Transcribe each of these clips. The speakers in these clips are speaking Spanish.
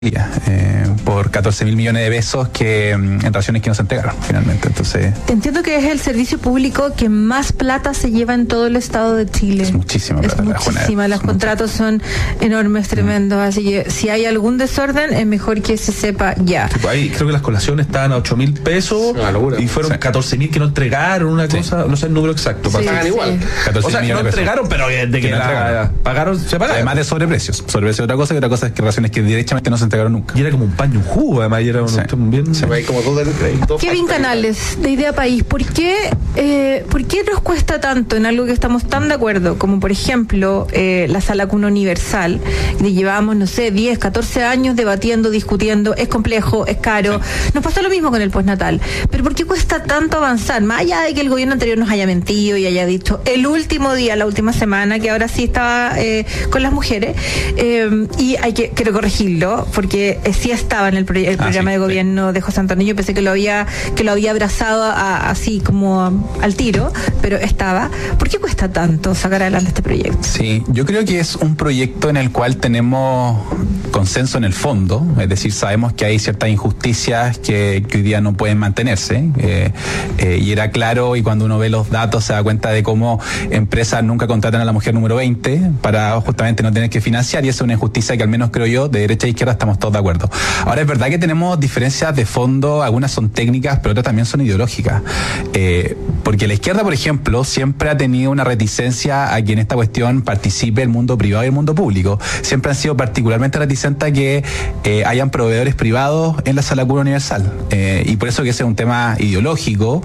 por 14.000 millones de pesos que en raciones que no se entregaron finalmente. Entonces, entiendo que es el servicio público que más plata se lleva en todo el estado de Chile. Es muchísima plata. Los contratos son enormes, tremendos, así que si hay algún desorden es mejor que se sepa ya. Ahí creo que las colaciones estaban a 8.000 pesos y fueron 14.000 que no entregaron, una cosa, no sé el número exacto, pagan igual. 14 o sea, que no entregaron, pero de que la pagaron, se pagaron. Además de sobreprecios. Sobreprecios es otra cosa, y otra cosa es que raciones que directamente no se entregaron nunca. Y era como un paño, un jugo, además, y era bien. Se ve como todo Kevin Canales, de Idea País, ¿por qué nos cuesta tanto en algo que estamos tan de acuerdo, como por ejemplo la Sala Cuna Universal, que llevamos, no sé, 10, 14 años debatiendo, discutiendo, es complejo, es caro? Nos pasó lo mismo con el postnatal, pero ¿por qué cuesta tanto avanzar? Más allá de que el gobierno anterior nos haya mentido y haya dicho el último día, la última semana, que ahora sí estaba con las mujeres, y quiero corregirlo, porque sí estaba en el programa de gobierno de José Antonio. Yo pensé que lo había abrazado así como al tiro, pero estaba. ¿Por qué cuesta tanto sacar adelante este proyecto? Sí, yo creo que es un proyecto en el cual tenemos consenso en el fondo, es decir, sabemos que hay ciertas injusticias que hoy día no pueden mantenerse, y era claro, y cuando uno ve los datos se da cuenta de cómo empresas nunca contratan a la mujer número 20 para justamente no tener que financiar, y eso es una injusticia que al menos creo yo, de derecha a izquierda estamos todos de acuerdo. Ahora, es verdad que tenemos diferencias de fondo, algunas son técnicas, pero otras también son ideológicas, porque la izquierda, por ejemplo, siempre ha tenido una reticencia a que en esta cuestión participe el mundo privado y el mundo público. Siempre han sido particularmente reticentes a que hayan proveedores privados en la Sala Cuna Universal, y por eso que ese es un tema ideológico,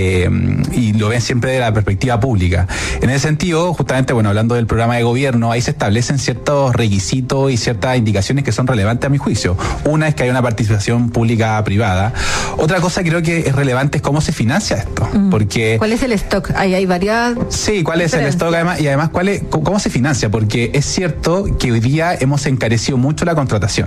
y lo ven siempre de la perspectiva pública. En ese sentido, justamente, hablando del programa de gobierno, ahí se establecen ciertos requisitos y ciertas indicaciones que son relevantes a mi juicio. Una es que hay una participación pública-privada. Otra cosa creo que es relevante es cómo se financia esto, porque... ¿Cuál es el stock? Hay varias... Sí, ¿cuál es el stock? Y además, ¿cómo se financia? Porque es cierto que hoy día hemos encarecido mucho la contratación.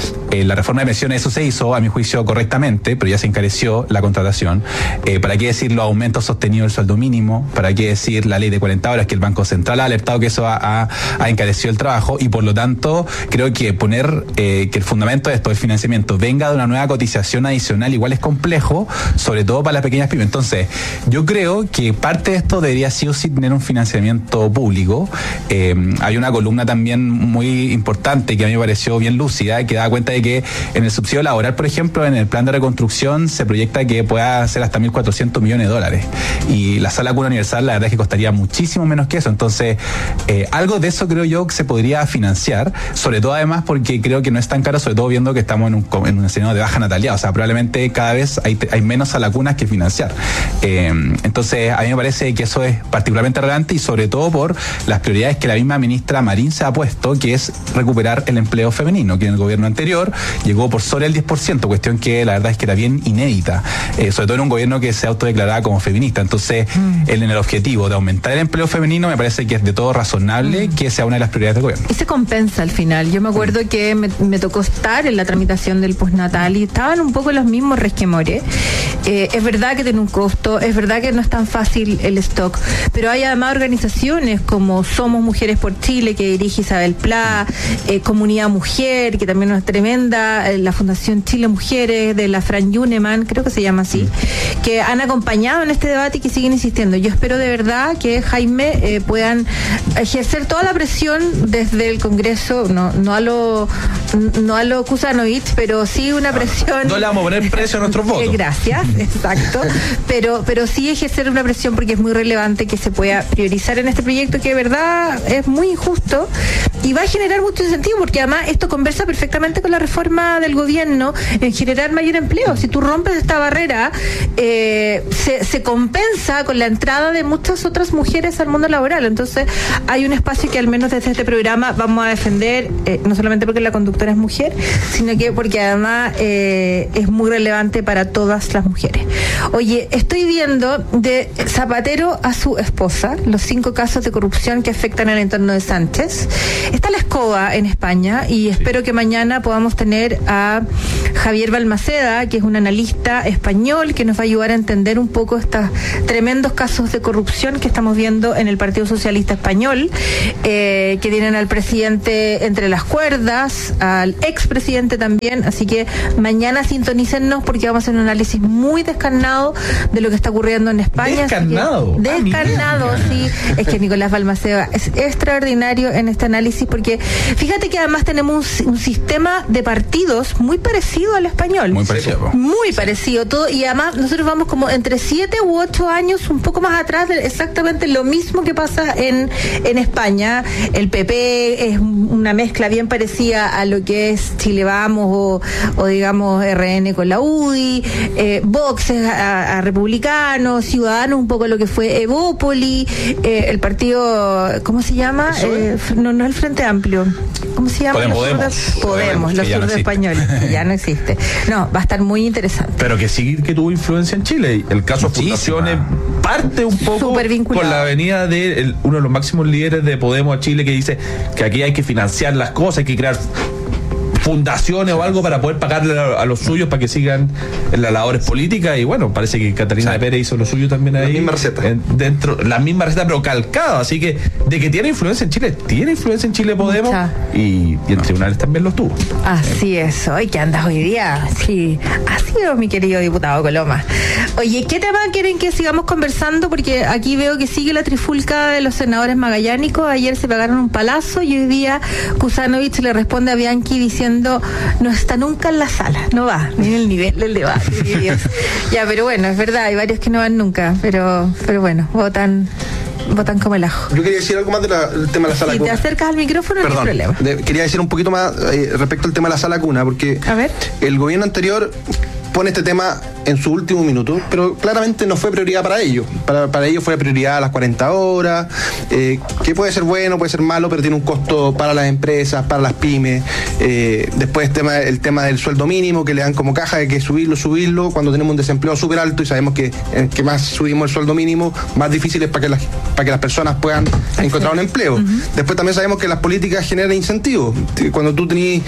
La reforma de pensiones, eso se hizo, a mi juicio, correctamente, pero ya se encareció la contratación. ¿Para qué decir los aumentos sostenidos del sueldo mínimo? ¿Para qué decir la ley de 40 horas, que el Banco Central ha alertado que eso ha encarecido el trabajo? Y por lo tanto, creo que poner que el fundamento de esto, el financiamiento, venga de una nueva cotización adicional, igual es complejo, sobre todo para las pequeñas pymes. Entonces, yo creo que parte de esto debería sí o sí tener un financiamiento público. Hay una columna también muy importante que a mí me pareció bien lúcida, que da cuenta de que en el subsidio laboral, por ejemplo, en el plan de reconstrucción se proyecta que pueda ser hasta 1.400 millones de dólares. Y la Sala Cuna Universal, la verdad es que costaría muchísimo menos que eso. Entonces, algo de eso creo yo que se podría financiar, sobre todo además porque creo que no es tan caro, sobre todo viendo que estamos en un escenario de baja natalidad. O sea, probablemente cada vez hay menos salacunas que financiar. Entonces, a mí me parece que eso es particularmente relevante, y sobre todo por las prioridades que la misma ministra Marín se ha puesto, que es recuperar el empleo femenino, que en el gobierno anterior llegó por sobre el 10%, cuestión que la verdad es que era bien inédita, sobre todo en un gobierno que se autodeclaraba como feminista. Entonces, en el objetivo de aumentar el empleo femenino, me parece que es de todo razonable que sea una de las prioridades del gobierno. Y se compensa al final. Yo me acuerdo que me tocó estar en la tramitación del postnatal y estaban un poco los mismos resquemores. Es verdad que tiene un costo, es verdad que no es tan fácil el stock, pero hay además organizaciones como Somos Mujeres por Chile, que dirige Isabel Pla, Comunidad Mujer, que también es tremenda, la Fundación Chile Mujeres, de la Fran Yuneman, creo que se llama así, que han acompañado en este debate y que siguen insistiendo. Yo espero de verdad que, Jaime, puedan ejercer toda la presión desde el Congreso, no a lo Kusanovich, pero sí una presión. No le vamos a poner precio a nuestros votos. Gracias, exacto. Pero sí ejercer una presión, porque es muy relevante que se pueda priorizar en este proyecto, que de verdad es muy injusto y va a generar mucho incentivo, porque además esto conversa perfectamente con la reforma del gobierno en generar mayor empleo. Si tú rompes esta barrera, se compensa con la entrada de muchas otras mujeres al mundo laboral. Entonces hay un espacio que al menos desde este programa vamos a defender, no solamente porque la conductora es mujer, sino que porque además es muy relevante para todas las mujeres. Oye, estoy viendo de Zapatero a su esposa los 5 casos de corrupción que afectan al entorno de Sánchez. Está la escoba en España y espero que mañana podamos tener a Javier Balmaceda, que es un analista español que nos va a ayudar a entender un poco estos tremendos casos de corrupción que estamos viendo en el Partido Socialista Español, que tienen al presidente entre las cuerdas, al expresidente también, así que mañana sintonícennos porque vamos a hacer un análisis muy descarnado de lo que está ocurriendo en España. ¿Descarnado? Descarnado, sí. Es que Nicolás Balmaceda es extraordinario en este análisis porque fíjate que además tenemos un sistema de partidos muy parecido al español. Muy parecido. Muy parecido todo, y además nosotros vamos como entre 7 u 8 años un poco más atrás de exactamente lo mismo que pasa en España. El PP es una mezcla bien parecida a lo que es Chile Vamos o digamos RN con la UDI, Vox es a republicanos, Ciudadanos un poco lo que fue Evópoli, el partido, ¿cómo se llama? No es el Frente Amplio. ¿Cómo se llama? Podemos, los zurdos españoles, que ya no existe. No, va a estar muy interesante. Pero que sí que tuvo influencia en Chile. El caso Fundaciones parte un poco con la venida de uno de los máximos líderes de Podemos a Chile, que dice que aquí hay que financiar las cosas, hay que crear fundaciones o algo para poder pagarle a los suyos para que sigan en las labores políticas. Y bueno, parece que Catalina Pérez hizo lo suyo también ahí. La misma receta. La misma receta, pero calcada. Así que de que tiene influencia en Chile Podemos. Y en tribunales también los tuvo. Así es. Hoy que andas hoy día. Sí, así es, mi querido diputado Coloma. Oye, ¿qué tema quieren que sigamos conversando? Porque aquí veo que sigue la trifulca de los senadores magallánicos. Ayer se pegaron un palazo y hoy día Kuzanovich le responde a Bianchi diciendo no está nunca en la sala, no va, ni en el nivel del debate. Ya, pero bueno, es verdad, hay varios que no van nunca, pero bueno, votan como el ajo. Yo quería decir algo más del tema de la sala cuna. Si te acercas al micrófono, perdón, no hay problema. Quería decir un poquito más respecto al tema de la sala cuna, porque a ver, el gobierno anterior pone este tema en su último minuto, pero claramente no fue prioridad para ellos. Para ellos fue prioridad a las 40 horas, que puede ser bueno, puede ser malo, pero tiene un costo para las empresas, para las pymes. Después el tema del sueldo mínimo, que le dan como caja de que subirlo, cuando tenemos un desempleo súper alto y sabemos que más subimos el sueldo mínimo, más difícil es para que las personas puedan encontrar un empleo. Después también sabemos que las políticas generan incentivos. Cuando tú tenés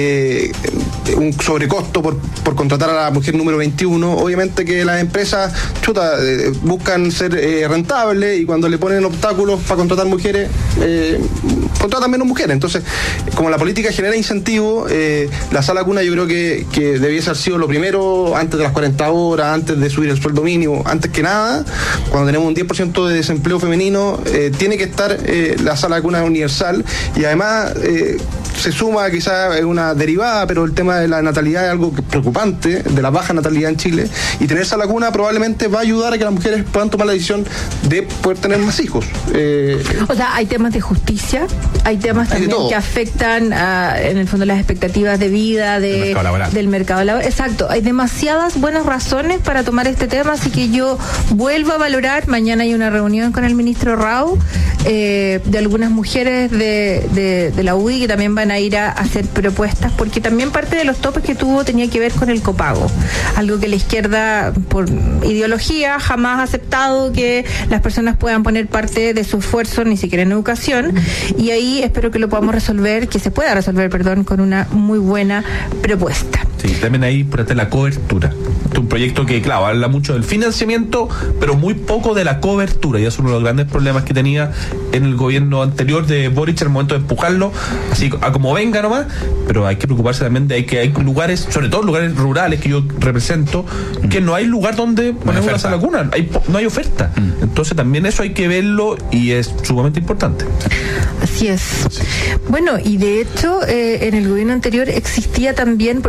un sobrecosto por contratar a la mujer número 21, obviamente que las empresas buscan ser rentables, y cuando le ponen obstáculos para contratar mujeres, contratan menos mujeres. Entonces, como la política genera incentivos, la sala cuna yo creo que debiese haber sido lo primero, antes de las 40 horas, antes de subir el sueldo mínimo, antes que nada. Cuando tenemos un 10% de desempleo femenino, tiene que estar la sala cuna universal, y además se suma quizás una derivada, pero el tema de la natalidad es algo preocupante, de la baja natalidad en Chile, y tener sala cuna probablemente va a ayudar a que las mujeres puedan tomar la decisión de poder tener más hijos. O sea, hay temas de justicia, hay temas también que afectan en el fondo las expectativas de vida del mercado laboral. Exacto, hay demasiadas buenas razones para tomar este tema, así que yo vuelvo a valorar. Mañana hay una reunión con el ministro Rau de algunas mujeres de la UDI que también van a ir a hacer propuestas, porque también parte de los topes que tuvo tenía que ver con el copago, algo que la izquierda por ideología jamás ha aceptado, que las personas puedan poner parte de su esfuerzo ni siquiera en educación, y ahí espero que lo podamos resolver, que se pueda resolver, con una muy buena propuesta. Sí, también ahí por la cobertura. Este es un proyecto que, claro, habla mucho del financiamiento, pero muy poco de la cobertura, y es uno de los grandes problemas que tenía en el gobierno anterior de Boric, al momento de empujarlo, así a como venga nomás, pero hay que preocuparse también de que hay lugares, sobre todo lugares rurales que yo represento, que no hay lugar donde poner una sala cuna, no hay oferta. Entonces también eso hay que verlo, y es sumamente importante. Así es. Sí. Bueno, y de hecho, en el gobierno anterior existía también,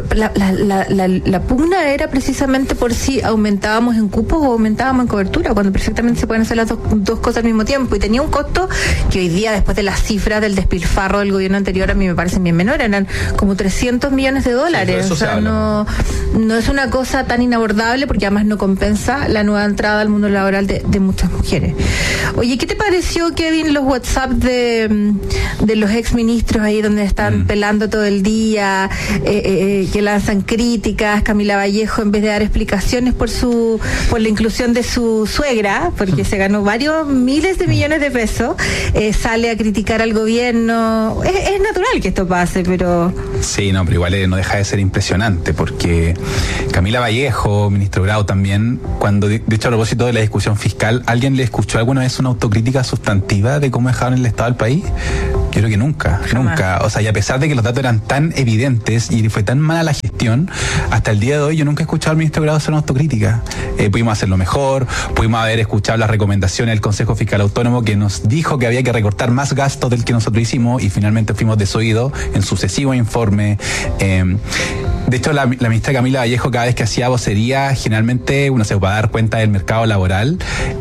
la pugna era precisamente por si aumentábamos en cupos o aumentábamos en cobertura, cuando perfectamente se pueden hacer las dos cosas al mismo tiempo, y tenía un costo que hoy día, después de las cifras del despilfarro del gobierno anterior, a mí me parecen bien menores, eran como $300 millones. Sí, o sea, no es una cosa tan inabordable, porque además no compensa la nueva entrada al mundo laboral de muchas mujeres. Oye, ¿qué te pareció, Kevin, los WhatsApp de los exministros ahí donde están pelando todo el día, que lanzan críticas? Camila Vallejo, en vez de dar explicaciones por la inclusión de su suegra, porque se ganó varios miles de millones de pesos, sale a criticar al gobierno. Es natural que esto pase, pero... Sí, no, pero igual no deja de ser impresionante, porque Camila Vallejo, ministro Grau también, cuando, de hecho, a propósito de la discusión fiscal, ¿alguien le escuchó alguna vez una autocrítica sustantiva de cómo dejaron el Estado del país? Yo creo que nunca. O sea, y a pesar de que los datos eran tan evidentes y fue tan mala la gestión, hasta el día de hoy yo nunca he escuchado al ministro Grau hacer una autocrítica. Pudimos hacerlo mejor, pudimos haber escuchado las recomendaciones del Consejo Fiscal Autónomo, que nos dijo que había que recortar más gastos del que nosotros hicimos, y finalmente fuimos desoídos en sucesivos informes. De hecho, la ministra Camila Vallejo, cada vez que hacía vocería, generalmente, para dar cuenta del mercado laboral,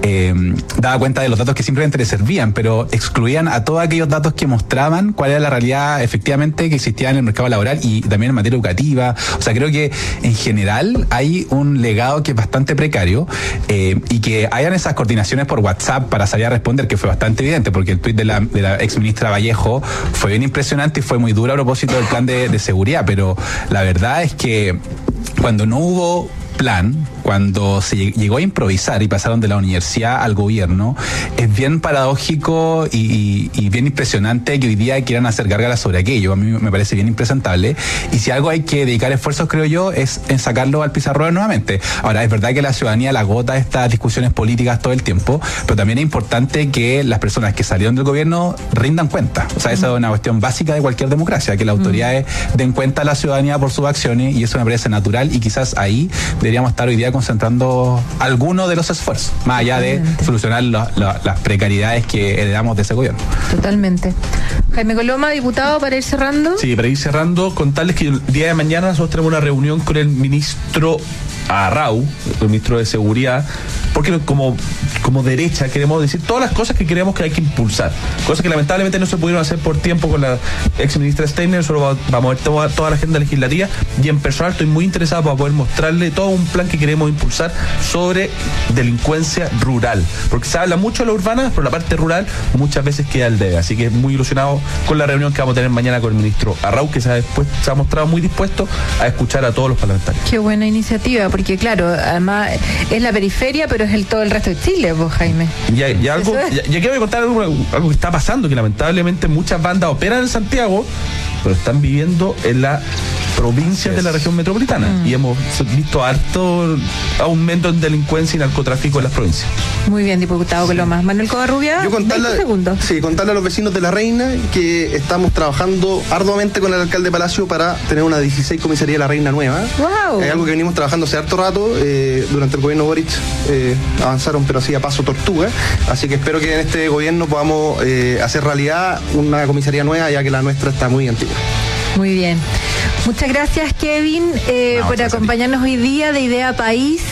daba cuenta de los datos que simplemente le servían, pero excluían a todos aquellos datos que mostraban cuál era la realidad efectivamente que existía en el mercado laboral y también en materia educativa. O sea, creo que en general hay un legado que es bastante precario, y que hayan esas coordinaciones por WhatsApp para salir a responder, que fue bastante evidente, porque el tuit de la ex ministra Vallejo fue bien impresionante y fue muy duro a propósito del plan de seguridad, pero la verdad es que cuando no hubo plan, cuando se llegó a improvisar y pasaron de la universidad al gobierno, es bien paradójico y bien impresionante que hoy día quieran hacer gárgaras sobre aquello. A mí me parece bien impresentable, y si algo hay que dedicar esfuerzos, creo yo, es en sacarlo al pizarrón nuevamente. Ahora, es verdad que la ciudadanía la agota estas discusiones políticas todo el tiempo, pero también es importante que las personas que salieron del gobierno rindan cuenta. O sea, esa es una cuestión básica de cualquier democracia, que las autoridades den cuenta a la ciudadanía por sus acciones, y eso me parece natural, y quizás ahí deberíamos estar hoy día concentrando algunos de los esfuerzos, más allá de solucionar las precariedades que heredamos de ese gobierno. Totalmente. Jaime Coloma, diputado, para ir cerrando. Sí, para ir cerrando, contarles que el día de mañana nosotros tenemos una reunión con el ministro Arrau, el ministro de Seguridad, porque como derecha queremos decir todas las cosas que creemos que hay que impulsar, cosas que lamentablemente no se pudieron hacer por tiempo con la ex ministra Steiner. Solo vamos a ver toda la agenda legislativa, y en personal estoy muy interesado para poder mostrarle todo un plan que queremos impulsar sobre delincuencia rural, porque se habla mucho de la urbana, pero la parte rural muchas veces queda al debe. Así que muy ilusionado con la reunión que vamos a tener mañana con el ministro Arrau, que se ha mostrado muy dispuesto a escuchar a todos los parlamentarios. Qué buena iniciativa, porque claro, además es la periferia, pero es todo el resto de Chile, pues, Jaime. Ya quiero contar algo que está pasando, que lamentablemente muchas bandas operan en Santiago, pero están viviendo en la provincias de la región metropolitana, y hemos visto harto aumento en delincuencia y narcotráfico en las provincias. Muy bien, diputado Coloma. Manuel Covarrubia, yo contarle a los vecinos de La Reina que estamos trabajando arduamente con el alcalde Palacio para tener una 16 comisaría de La Reina nueva. Wow. Es algo que venimos trabajando hace harto rato. Durante el gobierno Boric avanzaron, pero así a paso tortuga. Así que espero que en este gobierno podamos hacer realidad una comisaría nueva, ya que la nuestra está muy antigua. Muy bien. Muchas gracias, Kevin, por acompañarnos hoy día de Idea País.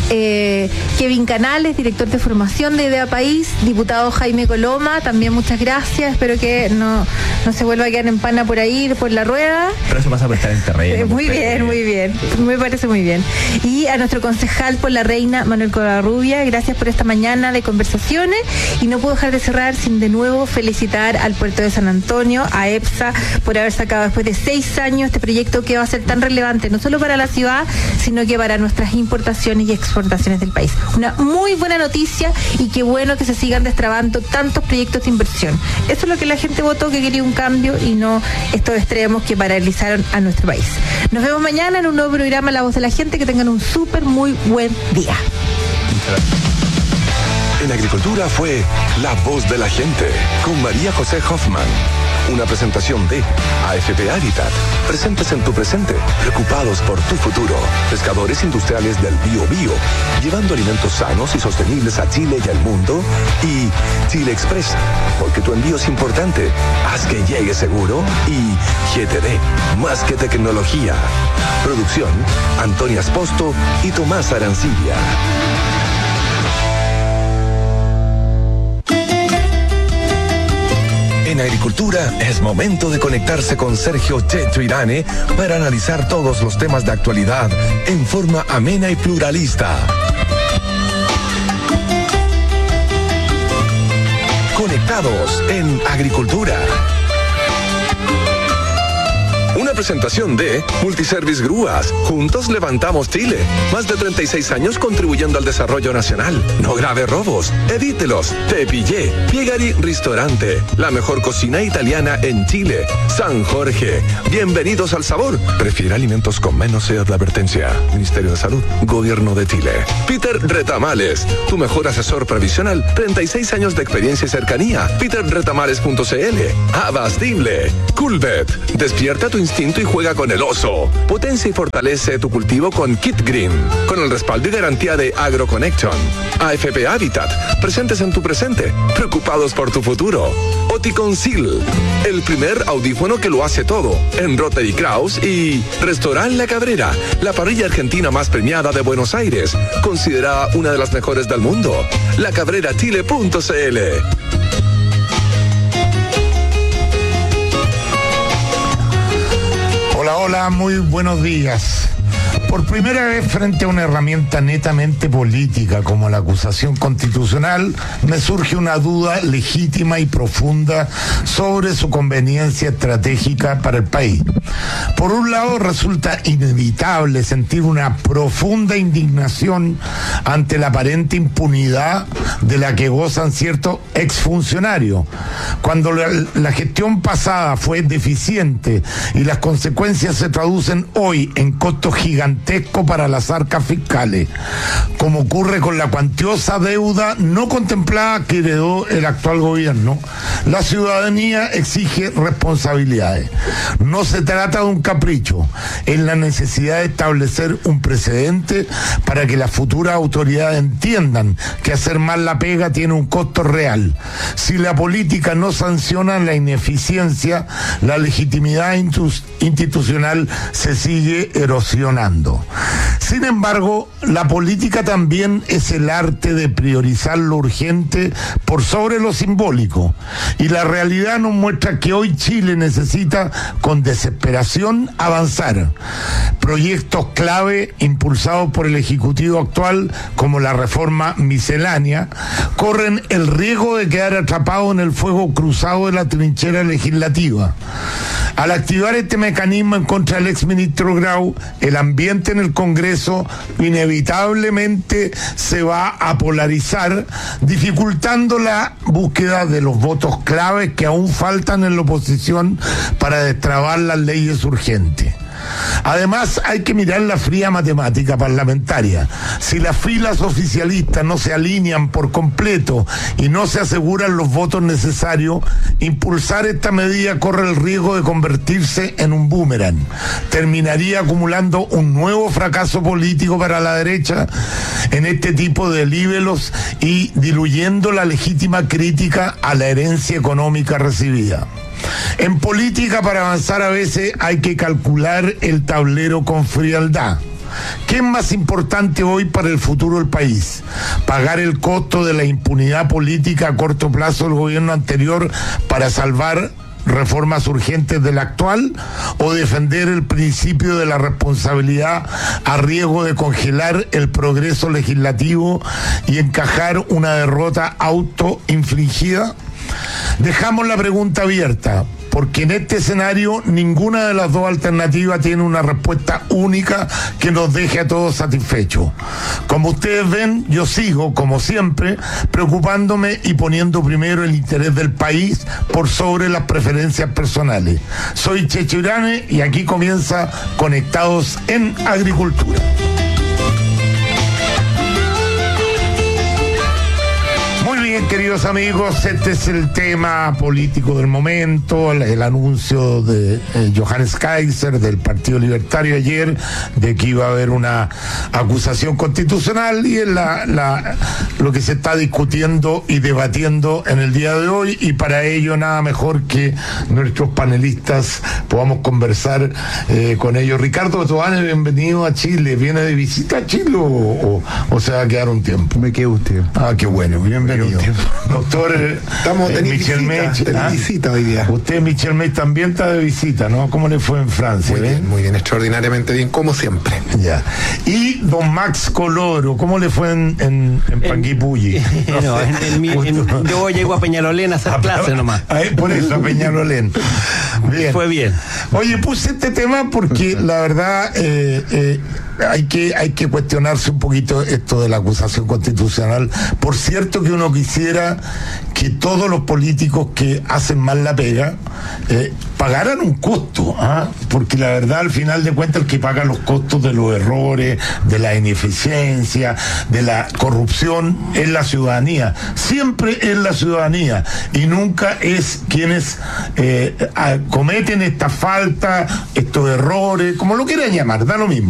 Kevin Canales, director de formación de Idea País, diputado Jaime Coloma, también muchas gracias. Espero que no se vuelva a quedar en pana por ahí, por la rueda. Pero eso pasa por estar en terreno. Muy bien. Me parece muy bien. Y a nuestro concejal por La Reina, Manuel Covarrubia, gracias por esta mañana de conversaciones. Y no puedo dejar de cerrar sin de nuevo felicitar al puerto de San Antonio, a EPSA, por haber sacado después de 6 años este proyecto que va a ser tan relevante, no solo para la ciudad, sino que para nuestras importaciones y exportaciones del país. Una muy buena noticia, y qué bueno que se sigan destrabando tantos proyectos de inversión. Eso es lo que la gente votó, que quería un cambio y no estos extremos que paralizaron a nuestro país. Nos vemos mañana en un nuevo programa La Voz de la Gente. Que tengan un muy buen día. En Agricultura fue La Voz de la Gente con María José Hoffman. Una presentación de AFP Habitat. Presentes en tu presente, preocupados por tu futuro. Pescadores industriales del Biobío, llevando alimentos sanos y sostenibles a Chile y al mundo. Y Chile Express, porque tu envío es importante. Haz que llegue seguro. Y GTD, más que tecnología. Producción, Antonia Esposto y Tomás Arancibia. En Agricultura es momento de conectarse con Sergio Checho Irane para analizar todos los temas de actualidad en forma amena y pluralista. Conectados en Agricultura. Una presentación de Multiservice Grúas. Juntos levantamos Chile. Más de 36 años contribuyendo al desarrollo nacional. No grave robos. Evítelos. Te pillé. Piegari Ristorante. La mejor cocina italiana en Chile. San Jorge. Bienvenidos al sabor. Prefiere alimentos con menos de advertencia. Ministerio de Salud. Gobierno de Chile. Peter Retamales. Tu mejor asesor previsional. 36 años de experiencia y cercanía. peterretamales.cl. Abastible. Coolbet. Despierta tu instinto y juega con el oso. Potencia y fortalece tu cultivo con Kit Green. Con el respaldo y garantía de AgroConnection. AFP Habitat. Presentes en tu presente. Preocupados por tu futuro. Oticonceal. El primer audífono que lo hace todo. En Rotary Kraus y Restaurant La Cabrera. La parrilla argentina más premiada de Buenos Aires. Considerada una de las mejores del mundo. lacabrerachile.cl. Hola, muy buenos días. Por primera vez frente a una herramienta netamente política como la acusación constitucional, me surge una duda legítima y profunda sobre su conveniencia estratégica para el país. Por un lado, resulta inevitable sentir una profunda indignación ante la aparente impunidad de la que gozan ciertos exfuncionarios. Cuando la gestión pasada fue deficiente y las consecuencias se traducen hoy en costos gigantescos para las arcas fiscales, como ocurre con la cuantiosa deuda no contemplada que heredó el actual gobierno, la ciudadanía exige responsabilidades. No se trata de un capricho, es la necesidad de establecer un precedente para que las futuras autoridades entiendan que hacer mal la pega tiene un costo real. Si la política no sanciona la ineficiencia, la legitimidad institucional se sigue erosionando. Sin embargo, la política también es el arte de priorizar lo urgente por sobre lo simbólico. Y la realidad nos muestra que hoy Chile necesita con desesperación avanzar. Proyectos clave impulsados por el Ejecutivo actual, como la reforma miscelánea, corren el riesgo de quedar atrapados en el fuego cruzado de la trinchera legislativa. Al activar este mecanismo en contra del exministro Grau, el ambiente en el Congreso inevitablemente se va a polarizar, dificultando la búsqueda de los votos claves que aún faltan en la oposición para destrabar las leyes urgentes. Además, hay que mirar la fría matemática parlamentaria. Si las filas oficialistas no se alinean por completo y no se aseguran los votos necesarios, impulsar esta medida corre el riesgo de convertirse en un boomerang. Terminaría acumulando un nuevo fracaso político para la derecha en este tipo de libelos y diluyendo la legítima crítica a la herencia económica recibida. En política, para avanzar a veces hay que calcular el tablero con frialdad. ¿Qué es más importante hoy para el futuro del país? ¿Pagar el costo de la impunidad política a corto plazo del gobierno anterior para salvar reformas urgentes del actual, o defender el principio de la responsabilidad a riesgo de congelar el progreso legislativo y encajar una derrota autoinfligida? Dejamos la pregunta abierta, porque en este escenario ninguna de las dos alternativas tiene una respuesta única que nos deje a todos satisfechos. Como ustedes ven, yo sigo, como siempre, preocupándome y poniendo primero el interés del país por sobre las preferencias personales. Soy Checho Urane y aquí comienza Conectados en Agricultura. Bien, queridos amigos, este es el tema político del momento, el anuncio de Johannes Kaiser del Partido Libertario ayer de que iba a haber una acusación constitucional, y es lo que se está discutiendo y debatiendo en el día de hoy, y para ello nada mejor que nuestros panelistas podamos conversar con ellos. Ricardo Toane, bienvenido a Chile. ¿Viene de visita a Chile o se va a quedar un tiempo? Me quedo un tiempo. Ah, qué bueno, bienvenido. Doctor Estamos de Michel Mech, visita hoy día. Usted, Michel Mech, también está de visita, ¿no? ¿Cómo le fue en Francia? Muy bien, extraordinariamente bien, como siempre. Ya. Y don Max Coloro, ¿cómo le fue en Panguipulli? Yo llego a Peñalolén a hacer clases nomás. Por eso, a Peñalolén. Bien. Fue bien. Oye, puse este tema porque la verdad hay que cuestionarse un poquito esto de la acusación constitucional. Por cierto que uno quisiera que todos los políticos que hacen mal la pega pagaran un costo, porque la verdad al final de cuentas el que paga los costos de los errores, de la ineficiencia, de la corrupción es la ciudadanía, siempre es la ciudadanía y nunca es quienes cometen esta falta, estos errores, como lo quieran llamar, da lo mismo.